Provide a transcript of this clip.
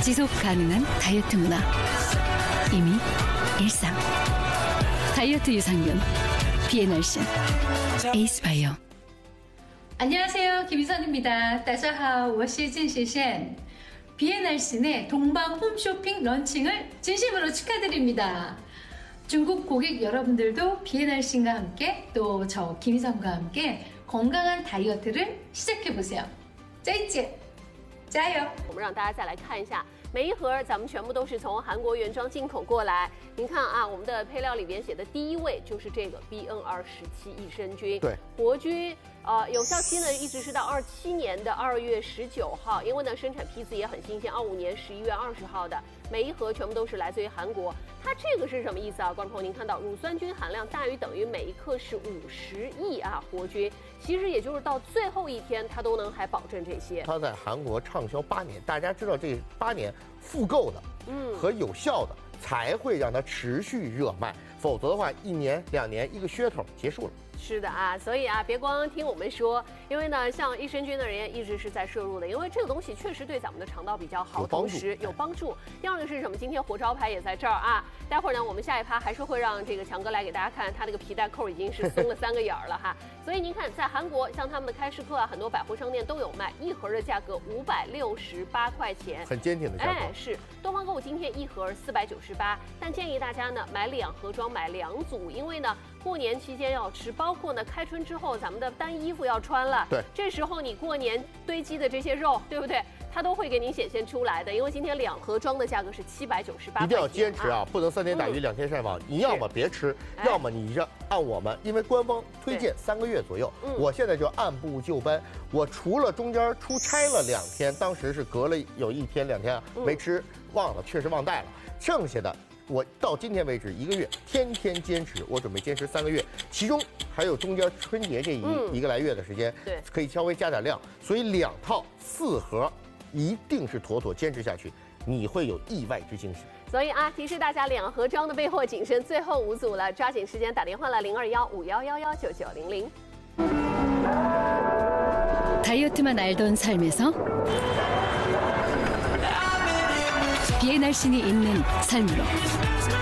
지속 가능한 다이어트 문화. 이미 일상. 다이어트 유산균. 비엔얼신. 에이스바이오. 안녕하세요. 김희선입니다. 大家好，我是郑学宪. 비엔얼신의 동방 홈쇼핑 런칭을 진심으로 축하드립니다. 중국 고객 여러분들도 비엔얼신과 함께 또 저 김희선과 함께 건강한 다이어트를 시작해보세요. 再见，加油！ 我们让大家再来看一下，每一盒咱们全部都是从韩国原装进口过来。您看啊，我们的配料里边写的第一位就是这个 BNR17益生菌， 对， 活菌。有效期呢一直是到27年的2月19号，因为呢生产批次也很新鲜，25年11月20号的，每一盒全部都是来自于韩国。它这个是什么意思啊？观众朋友，您看到乳酸菌含量大于等于每一克是50亿啊活菌，其实也就是到最后一天它都能还保证这些。 它在韩国畅销8年，大家知道这8年复购的，和有效的才会让它持续热卖，否则的话1年2年一个噱头结束了。 是的啊，所以啊，别光听我们说，因为呢，像益生菌的人也一直是在摄入的，因为这个东西确实对咱们的肠道比较好，同时有帮助。第二个是什么？今天活招牌也在这儿啊。待会儿呢，我们下一趴还是会让这个强哥来给大家看，他这个皮带扣已经是松了3个眼儿了哈。所以您看，在韩国像他们的开市客啊，很多百货商店都有卖，一盒的价格568块钱， 很坚挺的价格。 哎，是东方购物今天一盒498，但建议大家呢买2盒装，买2组，因为呢过年期间要吃，包括呢开春之后咱们的单衣服要穿了， 对， 这时候你过年堆积的这些肉，对不对？它都会给您显现出来的，因为今天2盒装的价格是798， 一定要坚持啊，不能3天打鱼2天晒网。你要么别吃，要么你就按我们，因为官方推荐3个月左右，我现在就按部就班。我除了中间出差了2天，当时是隔了有1天2天没吃，忘了，确实忘带了，剩下的。我到今天为止1个月，天天坚持，我准备坚持3个月，其中还有中间春节这一个来月的时间， 对， 可以稍微加点量，所以2套4盒，一定是妥妥坚持下去，你会有意外之惊喜。 所以啊，提示大家2盒装的备货谨慎，最后5组了，抓紧时间打电话了0215119900。 다이어트만 알던 삶에서 비엔얼신이 있는 삶으로